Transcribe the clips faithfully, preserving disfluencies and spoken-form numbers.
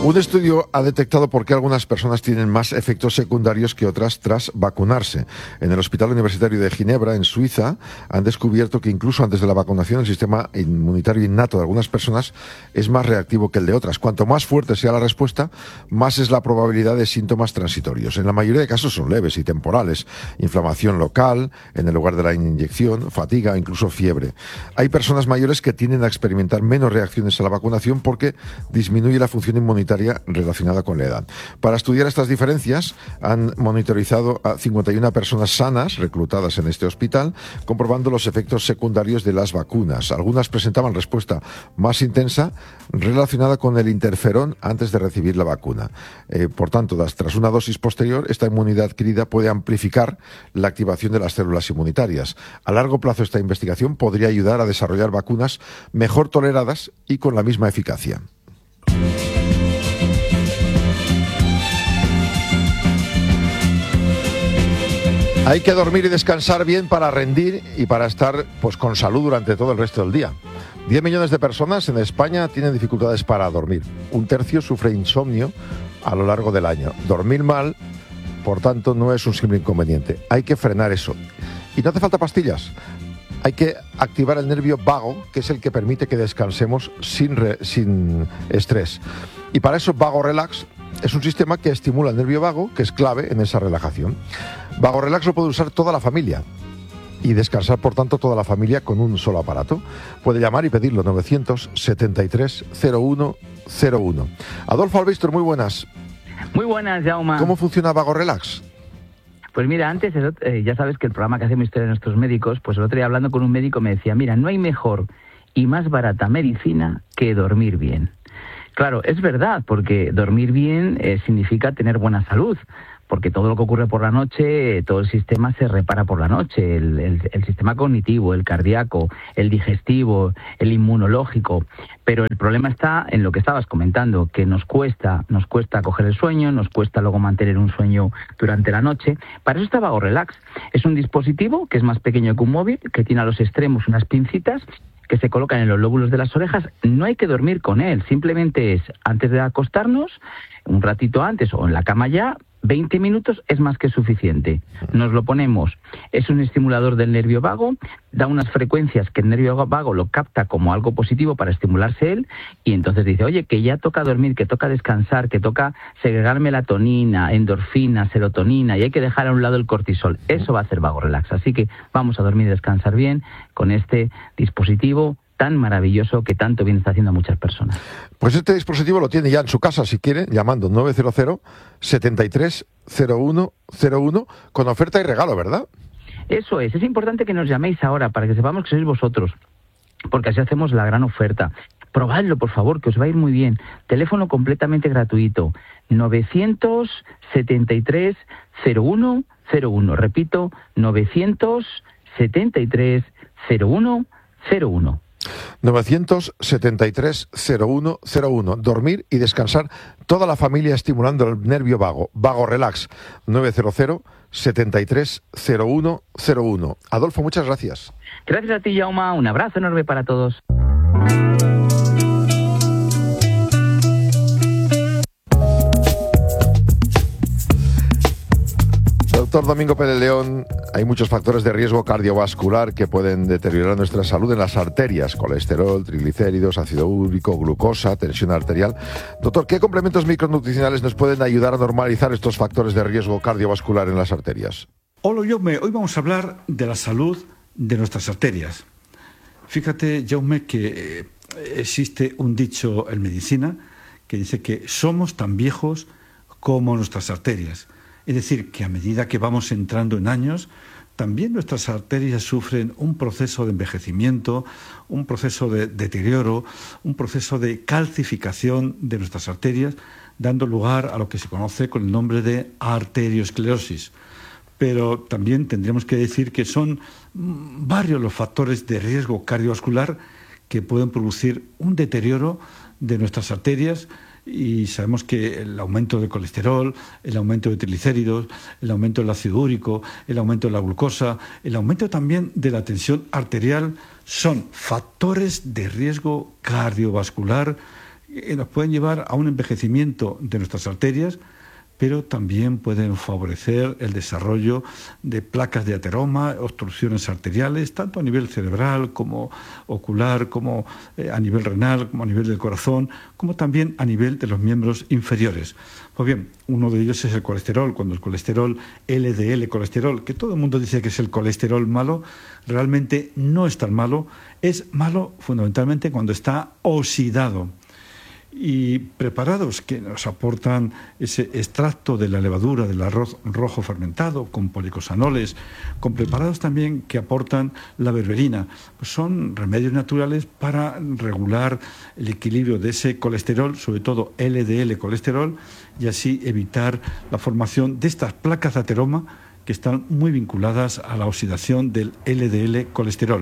Un estudio ha detectado por qué algunas personas tienen más efectos secundarios que otras tras vacunarse. En el Hospital Universitario de Ginebra, en Suiza, han descubierto que incluso antes de la vacunación el sistema inmunitario innato de algunas personas es más reactivo que el de otras. Cuanto más fuerte sea la respuesta, más es la probabilidad de síntomas transitorios. En la mayoría de casos son leves y temporales. Inflamación local, en el lugar de la inyección, fatiga, incluso fiebre. Hay personas mayores que tienden a experimentar menos reacciones a la vacunación porque disminuye la función inmunitaria relacionada con la edad. Para estudiar estas diferencias, han monitorizado a cincuenta y una personas sanas reclutadas en este hospital, comprobando los efectos secundarios de las vacunas. Algunas presentaban respuesta más intensa relacionada con el interferón antes de recibir la vacuna. Eh, por tanto, tras una dosis posterior, esta inmunidad adquirida puede amplificar la activación de las células inmunitarias. A largo plazo, esta investigación podría ayudar a desarrollar vacunas mejor toleradas y con la misma eficacia. Hay que dormir y descansar bien para rendir y para estar pues con salud durante todo el resto del día. diez millones de personas en España tienen dificultades para dormir. Un tercio sufre insomnio a lo largo del año. Dormir mal, por tanto, no es un simple inconveniente. Hay que frenar eso. Y no hace falta pastillas. Hay que activar el nervio vago, que es el que permite que descansemos sin, re, sin estrés. Y para eso Vago Relax es un sistema que estimula el nervio vago, que es clave en esa relajación. Vago Relax lo puede usar toda la familia y descansar, por tanto, toda la familia con un solo aparato. Puede llamar y pedirlo, novecientos setenta y tres cero uno cero uno. Adolfo Albistor, muy buenas. Muy buenas, Jaume. ¿Cómo funciona Vago Relax? Pues mira, antes, eh, ya sabes que el programa que hacemos Historia de Nuestros Médicos, pues el otro día hablando con un médico me decía, mira, no hay mejor y más barata medicina que dormir bien. Claro, es verdad, porque dormir bien eh, significa tener buena salud, porque todo lo que ocurre por la noche, eh, todo el sistema se repara por la noche, el, el, el sistema cognitivo, el cardíaco, el digestivo, el inmunológico. Pero el problema está en lo que estabas comentando, que nos cuesta, nos cuesta coger el sueño, nos cuesta luego mantener un sueño durante la noche. Para eso está Vago Relax. Es un dispositivo que es más pequeño que un móvil, que tiene a los extremos unas pincitas que se colocan en los lóbulos de las orejas. No hay que dormir con él, simplemente es antes de acostarnos, un ratito antes o en la cama ya, veinte minutos es más que suficiente. Nos lo ponemos. Es un estimulador del nervio vago, da unas frecuencias que el nervio vago lo capta como algo positivo para estimularse él, y entonces dice, oye, que ya toca dormir, que toca descansar, que toca segregar melatonina, endorfina, serotonina, y hay que dejar a un lado el cortisol. Eso va a hacer Vago Relax. Así que vamos a dormir y descansar bien con este dispositivo tan maravilloso que tanto bien está haciendo a muchas personas. Pues este dispositivo lo tiene ya en su casa, si quiere, llamando nueve cero cero setenta y tres cero uno cero uno con oferta y regalo, ¿verdad? Eso es, es importante que nos llaméis ahora para que sepamos que sois vosotros, porque así hacemos la gran oferta. Probadlo, por favor, que os va a ir muy bien. Teléfono completamente gratuito, novecientos setenta y tres cero uno cero uno. Repito, novecientos setenta y tres cero uno cero uno. novecientos setenta y tres cero uno cero uno. Dormir y descansar toda la familia estimulando el nervio vago. Vago Relax. nueve cero cero setenta y tres cero uno cero uno. Adolfo, muchas gracias. Gracias a ti, Jaume. Un abrazo enorme para todos. Doctor Domingo Pérez León, hay muchos factores de riesgo cardiovascular que pueden deteriorar nuestra salud en las arterias: colesterol, triglicéridos, ácido úrico, glucosa, tensión arterial. Doctor, ¿qué complementos micronutricionales nos pueden ayudar a normalizar estos factores de riesgo cardiovascular en las arterias? Hola, Jaume. Hoy vamos a hablar de la salud de nuestras arterias. Fíjate, Jaume, que existe un dicho en medicina que dice que somos tan viejos como nuestras arterias. Es decir, que a medida que vamos entrando en años, también nuestras arterias sufren un proceso de envejecimiento, un proceso de deterioro, un proceso de calcificación de nuestras arterias, dando lugar a lo que se conoce con el nombre de arteriosclerosis. Pero también tendremos que decir que son varios los factores de riesgo cardiovascular que pueden producir un deterioro de nuestras arterias. Y sabemos que el aumento del colesterol, el aumento de triglicéridos, el aumento del ácido úrico, el aumento de la glucosa, el aumento también de la tensión arterial son factores de riesgo cardiovascular que nos pueden llevar a un envejecimiento de nuestras arterias, pero también pueden favorecer el desarrollo de placas de ateroma, obstrucciones arteriales, tanto a nivel cerebral como ocular, como eh, a nivel renal, como a nivel del corazón, como también a nivel de los miembros inferiores. Pues bien, uno de ellos es el colesterol. Cuando el colesterol, L D L colesterol, que todo el mundo dice que es el colesterol malo, realmente no es tan malo. Es malo fundamentalmente cuando está oxidado. Y preparados que nos aportan ese extracto de la levadura del arroz rojo fermentado con policosanoles, con preparados también que aportan la berberina, pues son remedios naturales para regular el equilibrio de ese colesterol, sobre todo L D L colesterol, y así evitar la formación de estas placas de ateroma que están muy vinculadas a la oxidación del L D L colesterol.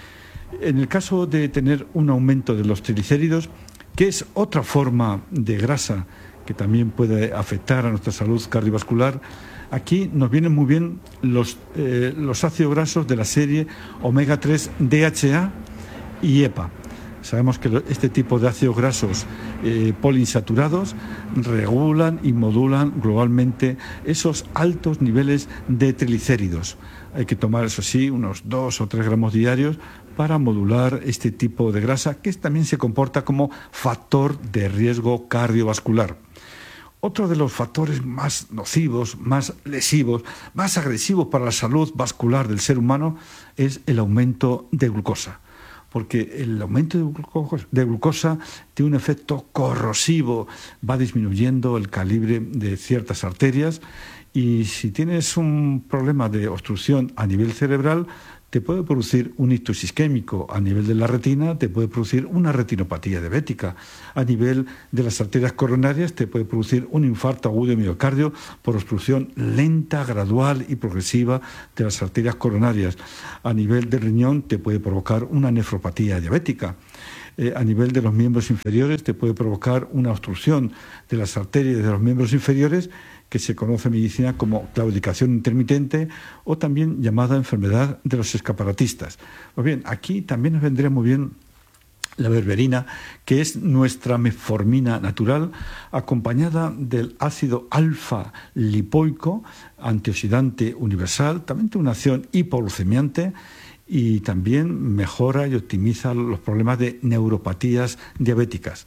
En el caso de tener un aumento de los triglicéridos, que es otra forma de grasa que también puede afectar a nuestra salud cardiovascular, aquí nos vienen muy bien los, eh, los ácidos grasos de la serie omega tres D H A y E P A. Sabemos que este tipo de ácidos grasos eh, poliinsaturados regulan y modulan globalmente esos altos niveles de triglicéridos. Hay que tomar, eso sí, unos dos o tres gramos diarios para modular este tipo de grasa, que también se comporta como factor de riesgo cardiovascular. Otro de los factores más nocivos, más lesivos, más agresivos para la salud vascular del ser humano es el aumento de glucosa. Porque el aumento de glucosa, de glucosa tiene un efecto corrosivo, va disminuyendo el calibre de ciertas arterias, y si tienes un problema de obstrucción a nivel cerebral, te puede producir un ictus isquémico. A nivel de la retina te puede producir una retinopatía diabética. A nivel de las arterias coronarias te puede producir un infarto agudo de miocardio por obstrucción lenta, gradual y progresiva de las arterias coronarias. A nivel del riñón te puede provocar una nefropatía diabética. Eh, a nivel de los miembros inferiores te puede provocar una obstrucción de las arterias de los miembros inferiores, que se conoce en medicina como claudicación intermitente o también llamada enfermedad de los escaparatistas. Pues bien, aquí también nos vendría muy bien la berberina, que es nuestra metformina natural, acompañada del ácido alfa lipoico, antioxidante universal, también tiene una acción hipoglucemiante y también mejora y optimiza los problemas de neuropatías diabéticas.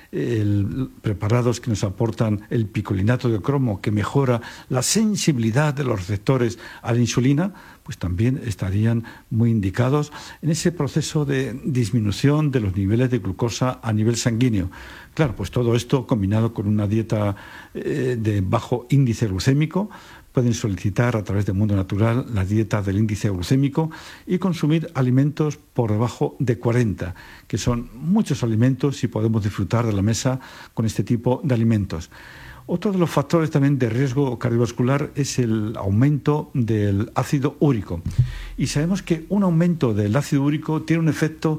El, preparados que nos aportan el picolinato de cromo, que mejora la sensibilidad de los receptores a la insulina, pues también estarían muy indicados en ese proceso de disminución de los niveles de glucosa a nivel sanguíneo. Claro, pues todo esto combinado con una dieta eh, de bajo índice glucémico. Pueden solicitar a través de Mundo Natural la dieta del índice glucémico y consumir alimentos por debajo de cuarenta, que son muchos alimentos y podemos disfrutar de la mesa con este tipo de alimentos. Otro de los factores también de riesgo cardiovascular es el aumento del ácido úrico. Y sabemos que un aumento del ácido úrico tiene un efecto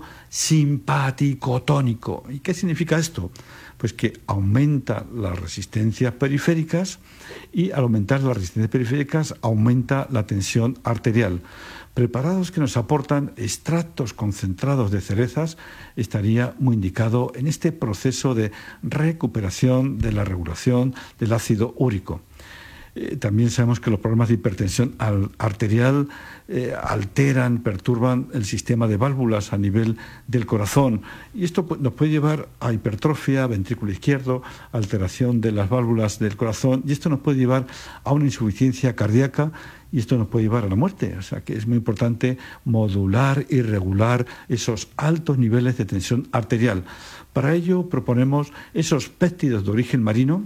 simpaticotónico. ¿Y qué significa esto? Pues que aumenta las resistencias periféricas y al aumentar las resistencias periféricas aumenta la tensión arterial. Preparados que nos aportan extractos concentrados de cerezas estaría muy indicado en este proceso de recuperación de la regulación del ácido úrico. Eh, también sabemos que los problemas de hipertensión arterial eh, alteran, perturban el sistema de válvulas a nivel del corazón y esto nos puede llevar a hipertrofia, ventrículo izquierdo, alteración de las válvulas del corazón y esto nos puede llevar a una insuficiencia cardíaca y esto nos puede llevar a la muerte. O sea que es muy importante modular y regular esos altos niveles de tensión arterial. Para ello proponemos esos péptidos de origen marino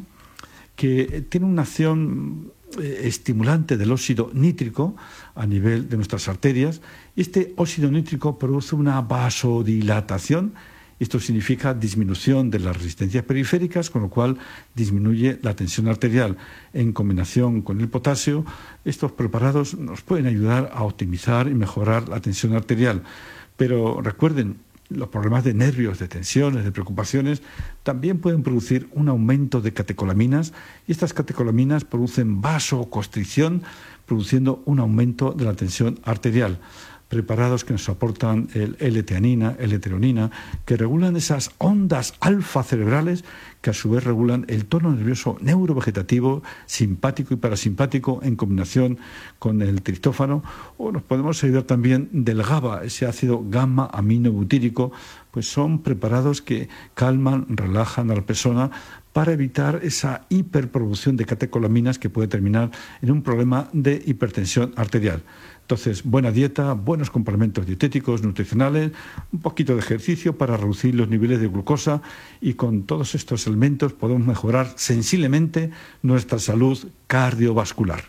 que tiene una acción eh, estimulante del óxido nítrico a nivel de nuestras arterias. Este óxido nítrico produce una vasodilatación. Esto significa disminución de las resistencias periféricas, con lo cual disminuye la tensión arterial. En combinación con el potasio, estos preparados nos pueden ayudar a optimizar y mejorar la tensión arterial. Pero recuerden, los problemas de nervios, de tensiones, de preocupaciones, también pueden producir un aumento de catecolaminas y estas catecolaminas producen vasoconstricción, produciendo un aumento de la tensión arterial. preparados que nos aportan el L-teanina, L-treonina, que regulan esas ondas alfa cerebrales que a su vez regulan el tono nervioso neurovegetativo, simpático y parasimpático en combinación con el triptófano, o nos podemos ayudar también del GABA, ese ácido gamma aminobutírico, pues son preparados que calman, relajan a la persona para evitar esa hiperproducción de catecolaminas que puede terminar en un problema de hipertensión arterial. Entonces, buena dieta, buenos complementos dietéticos, nutricionales, un poquito de ejercicio para reducir los niveles de glucosa, y con todos estos elementos podemos mejorar sensiblemente nuestra salud cardiovascular.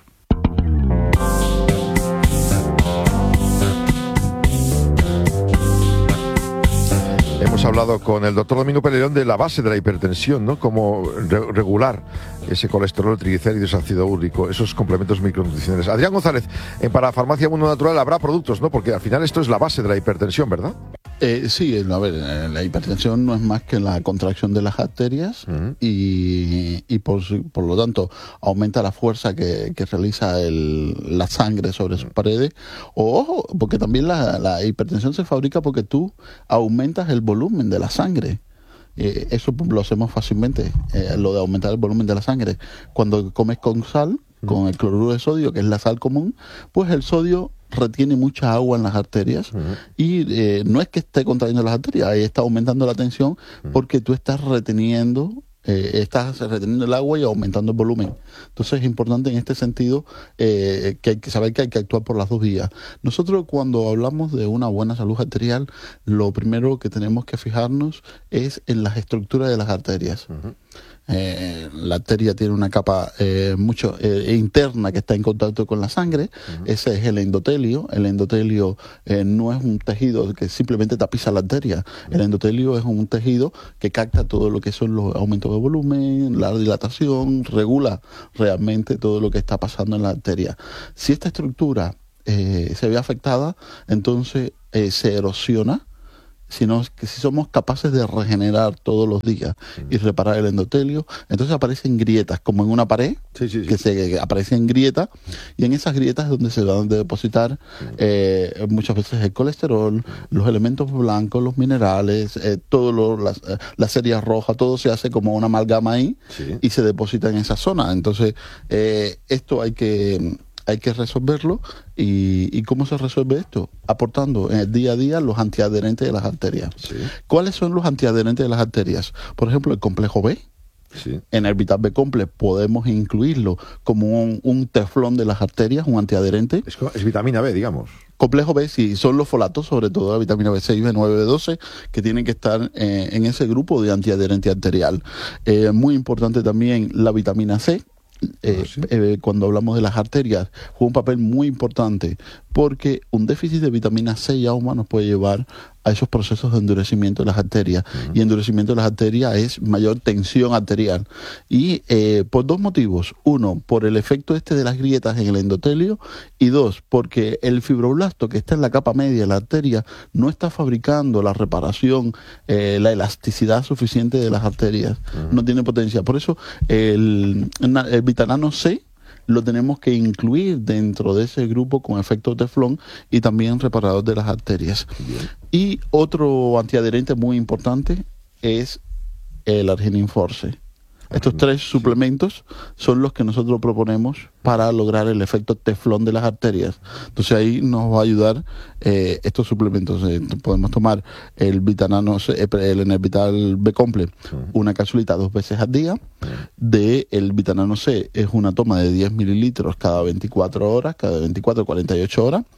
Hemos hablado con el doctor Domingo Pelerón de la base de la hipertensión, ¿no? Cómo re- regular ese colesterol, triglicéridos, ácido úrico, esos complementos micronutricionales. Adrián González, en Parafarmacia Mundo Natural habrá productos, ¿no? Porque al final esto es la base de la hipertensión, ¿verdad? Eh, sí, a ver, la hipertensión no es más que la contracción de las arterias uh-huh. y, y por, por lo tanto aumenta la fuerza que, que realiza el, la sangre sobre sus paredes. O, ojo, porque también la, la hipertensión se fabrica porque tú aumentas el volumen de la sangre. Eh, eso lo hacemos fácilmente, eh, lo de aumentar el volumen de la sangre. Cuando comes con sal, con el cloruro de sodio, que es la sal común, pues el sodio retiene mucha agua en las arterias uh-huh. y eh, no es que esté contrayendo las arterias, ahí está aumentando la tensión uh-huh. porque tú estás reteniendo eh, estás reteniendo el agua y aumentando el volumen. Entonces es importante en este sentido eh, que hay que saber que hay que actuar por las dos vías. Nosotros cuando hablamos de una buena salud arterial, lo primero que tenemos que fijarnos es en las estructuras de las arterias. Uh-huh. Eh, la arteria tiene una capa eh, mucho eh, interna que está en contacto con la sangre. Uh-huh. Ese es el endotelio. El endotelio eh, no es un tejido que simplemente tapiza la arteria. Uh-huh. El endotelio es un tejido que capta todo lo que son los aumentos de volumen, la dilatación, regula realmente todo lo que está pasando en la arteria. Si esta estructura eh, se ve afectada, entonces eh, se erosiona. Sino que si somos capaces de regenerar todos los días y reparar el endotelio, entonces aparecen grietas, como en una pared, sí, sí, sí. que se que aparecen grietas, y en esas grietas es donde se van a depositar eh, muchas veces el colesterol, los elementos blancos, los minerales, eh, todo lo, las, eh, la serie roja, todo se hace como una amalgama ahí sí. y se deposita en esa zona. Entonces, eh, esto hay que... hay que resolverlo. ¿Y, y cómo se resuelve esto? Aportando en el día a día los antiadherentes de las arterias. Sí. ¿Cuáles son los antiadherentes de las arterias? Por ejemplo, el complejo B. Sí. En el Vital B Complex podemos incluirlo como un, un teflón de las arterias, un antiadherente. Es, es vitamina B, digamos. Complejo B, sí, son los folatos, sobre todo la vitamina B seis, B nueve, B doce, que tienen que estar eh, en ese grupo de antiadherente arterial. Eh, muy importante también la vitamina C. Eh, ¿sí? eh, cuando hablamos de las arterias, juega un papel muy importante porque un déficit de vitamina C y A nos puede llevar a esos procesos de endurecimiento de las arterias. Uh-huh. Y endurecimiento de las arterias es mayor tensión arterial. Y eh, por dos motivos. Uno, por el efecto este de las grietas en el endotelio. Y dos, porque el fibroblasto que está en la capa media de la arteria no está fabricando la reparación, eh, la elasticidad suficiente de las arterias. Uh-huh. No tiene potencia. Por eso el, el vitamina C lo tenemos que incluir dentro de ese grupo con efecto teflón y también reparador de las arterias. Bien. Y otro antiadherente muy importante es el Arginine Force. Estos tres suplementos son los que nosotros proponemos para lograr el efecto teflón de las arterias. Entonces ahí nos va a ayudar eh, estos suplementos. Eh, podemos tomar el Vitanano, el Enervital B Complex, una capsulita dos veces al día. De el Vitanano C es una toma de diez mililitros cada veinticuatro horas, cada veinticuatro a cuarenta y ocho horas.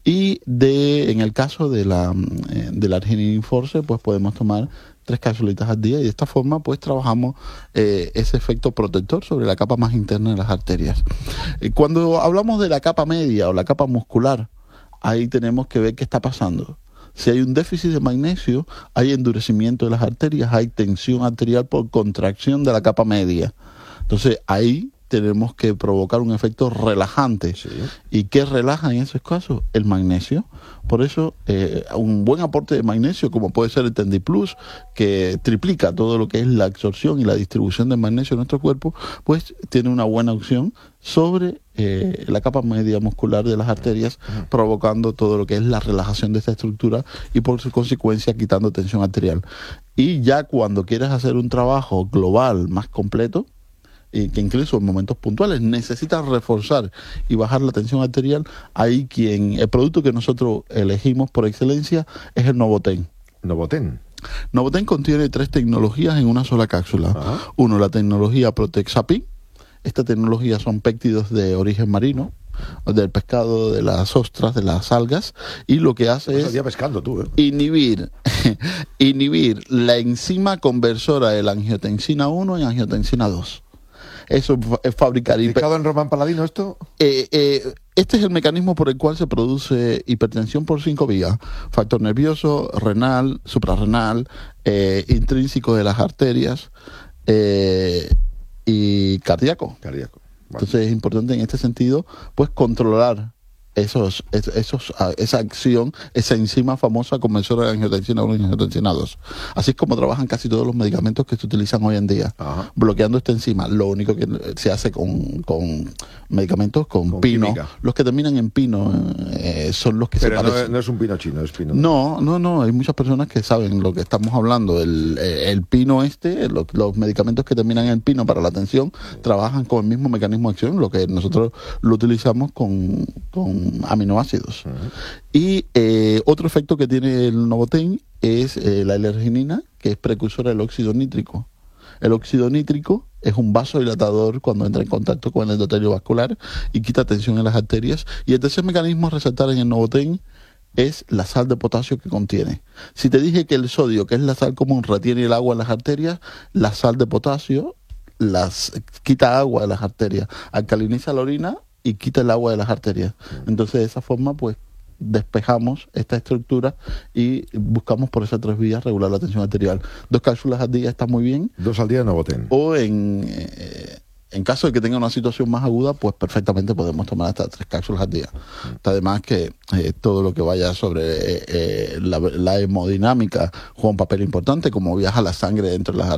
Y de en el caso de la eh, del Arginine Force, pues podemos tomar tres capsulitas al día y de esta forma pues trabajamos eh, ese efecto protector sobre la capa más interna de las arterias. Eh, cuando hablamos de la capa media o la capa muscular, ahí tenemos que ver qué está pasando. Si hay un déficit de magnesio, hay endurecimiento de las arterias, hay tensión arterial por contracción de la capa media. Entonces ahí tenemos que provocar un efecto relajante. Sí. ¿Y qué relaja en esos casos? El magnesio. Por eso, eh, un buen aporte de magnesio, como puede ser el TendiPlus, que triplica todo lo que es la absorción y la distribución de magnesio en nuestro cuerpo, pues tiene una buena opción sobre eh, la capa media muscular de las arterias, provocando todo lo que es la relajación de esta estructura y por su consecuencia quitando tensión arterial. Y ya cuando quieres hacer un trabajo global más completo, y que incluso en momentos puntuales necesitas reforzar y bajar la tensión arterial, ahí quien el producto que nosotros elegimos por excelencia es el Novoten. Novoten. Novoten contiene tres tecnologías en una sola cápsula. Ajá. Uno, la tecnología Protexapin. Esta tecnología son péptidos de origen marino, del pescado, de las ostras, de las algas, y lo que hace Vas es al día pescando tú, ¿eh? inhibir inhibir la enzima conversora de la angiotensina uno en angiotensina dos. Eso es fabricar hiper... ¿Aplicado en Román Paladino esto? Eh, eh, este es el mecanismo por el cual se produce hipertensión por cinco vías: factor nervioso, renal, suprarrenal, eh, intrínseco de las arterias eh, y cardíaco. Cardíaco. Vale. Entonces es importante en este sentido pues controlar esos, esos, esos esa acción, esa enzima famosa conversora de angiotensina uno y angiotensina dos. Así es como trabajan casi todos los medicamentos que se utilizan hoy en día, Ajá. bloqueando esta enzima. Lo único que se hace con, con medicamentos con, Con pino. química. Los que terminan en pino eh, son los que Pero se no, parecen. es- no es un pino chino, es pino. No, no, no, hay muchas personas que saben lo que estamos hablando. El, el pino este, los, los medicamentos que terminan en pino para la tensión, trabajan con el mismo mecanismo de acción, lo que nosotros lo utilizamos con, con aminoácidos. Uh-huh. Y eh, otro efecto que tiene el Novoten es eh, la L-arginina, que es precursora del óxido nítrico. El óxido nítrico es un vasodilatador cuando entra en contacto con el endotelio vascular y quita tensión en las arterias. Y el tercer mecanismo a resaltar en el Novoten es la sal de potasio que contiene. Si te dije que el sodio, que es la sal común, retiene el agua en las arterias, la sal de potasio las quita agua de las arterias, alcaliniza la orina y quita el agua de las arterias. Entonces de esa forma pues despejamos esta estructura y buscamos por esas tres vías regular la tensión arterial. Dos cápsulas al día está muy bien, Dos al día de Novoten. o en, eh, en caso de que tenga una situación más aguda, pues perfectamente podemos tomar hasta tres cápsulas al día. Además que eh, todo lo que vaya sobre eh, eh, la, la hemodinámica juega un papel importante, como viaja la sangre dentro de las